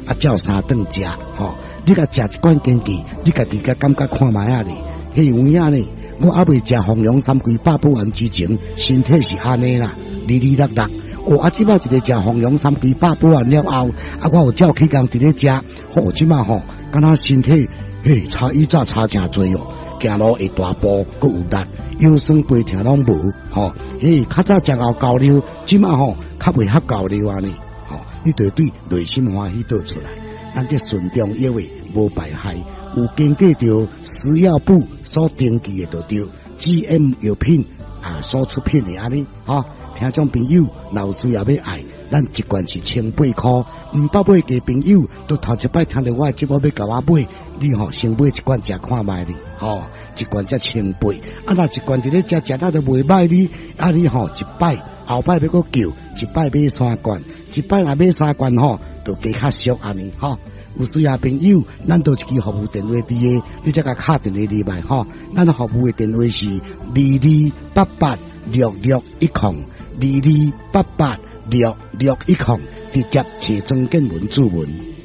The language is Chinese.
啊，才有3顿食吼。你甲食一罐坚记，你家己甲感觉看卖啊哩，迄有影呢。我还未食红羊3龟8补丸之前，身体是安尼啦，哩哩落落。哦，啊，即摆一个食红羊3龟8补丸了后，啊，我有照起工伫咧食，吼，即摆吼，敢若身体差以早差诚多哦。行路会大步，阁有力，腰酸背痛拢无，吼，较早食熬高粱，即摆吼较袂合高粱安尼，吼，你对对内心欢喜倒出来，咱这顺中药诶无败害，有经过着食药部所登记诶，就对 GM 药品啊所出品诶安尼，吼，听众朋友老师也要爱，咱一罐是1800块，毋捌买嘅朋友都头一摆听到我节目要甲我买。你吼先买一罐食看卖哩，吼一罐才1800，啊若一罐伫咧食到都袂歹哩，啊你吼一摆后摆要搁叫，一摆买3罐，一摆若买3罐吼，就加较俗安尼吼。有需要朋友，咱都一支服务电话伫诶，你才甲敲电话入来吼。咱服务诶电话是22886610，22886610，直接找庄建文主文。